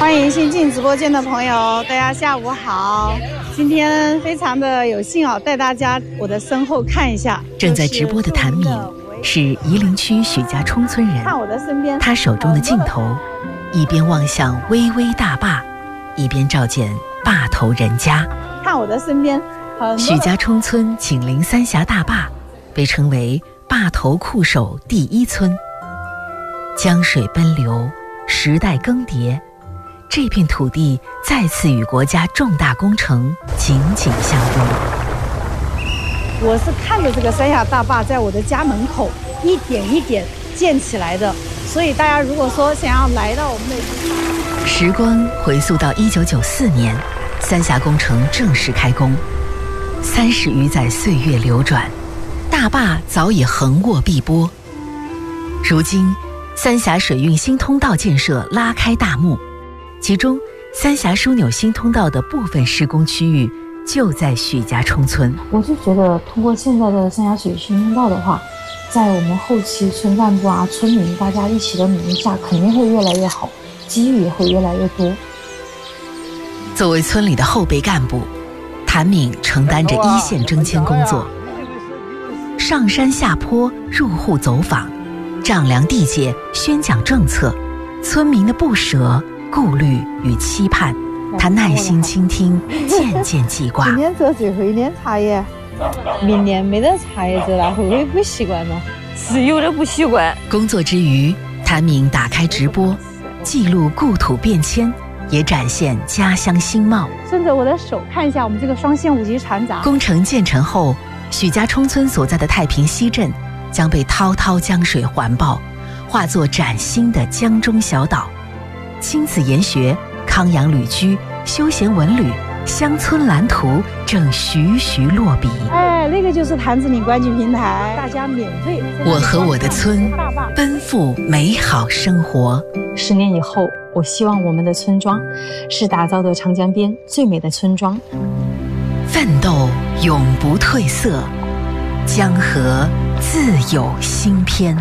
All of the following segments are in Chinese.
欢迎新进直播间的朋友，大家下午好。今天非常的有幸带大家我的身后看一下。 正在直播的谭敏是夷陵区许家冲村人， 看我的身边， 他手中的镜头一边望向巍巍大坝，一边照见坝头人家。 看我的身边， 许家冲村紧邻三峡大坝，被称为坝头酷守第一村。江水奔流，时代更迭，这片土地再次与国家重大工程紧紧相拥。 我是看着这个三峡大坝在我的家门口一点一点建起来的，所以大家如果说想要来到我们的时光回溯到1994年，三峡工程正式开工。30余载岁月流转，大坝早已横卧碧波。如今三峡水运新通道建设拉开大幕，其中三峡枢纽新通道的部分施工区域就在许家冲村。 我就觉得通过现在的三峡水新通道的话，在我们后期村干部村民大家一起的努力下，肯定会越来越好，机遇也会越来越多。 作为村里的后备干部，谭敏承担着一线征迁工作，上山下坡，入户走访，丈量地界，宣讲政策，村民的不舍、顾虑与期盼，他耐心倾听，渐渐记挂。 今天做最后一年茶叶，明年没得茶叶做了，会不会不习惯呢？ 是有点不习惯。 工作之余，谭敏打开直播，记录故土变迁，也展现家乡新貌。 顺着我的手看一下我们这个双线5级船闸。 工程建成后，许家冲村所在的太平西镇将被滔滔江水环抱，化作崭新的江中小岛。亲子研学、康养旅居、休闲文旅、乡村蓝图正徐徐落笔。 那个就是谭子岭观景平台，大家免费。 我和我的村奔赴美好生活。 10年以后，我希望我们的村庄是打造的长江边最美的村庄。 奋斗永不褪色，江河自有新篇。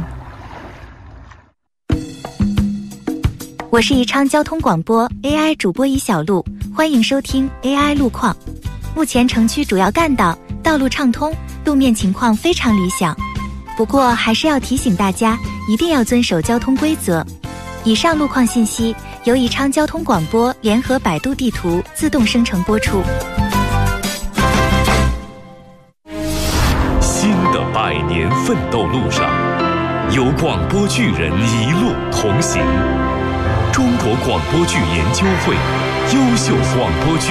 我是宜昌交通广播 AI 主播尹小璐，欢迎收听 AI 路况。目前城区主要干道道路畅通，路面情况非常理想。不过还是要提醒大家，一定要遵守交通规则。以上路况信息由宜昌交通广播联合百度地图自动生成播出。 新的100年奋斗路上，有广播剧人一路同行。中国广播剧研究会优秀广播剧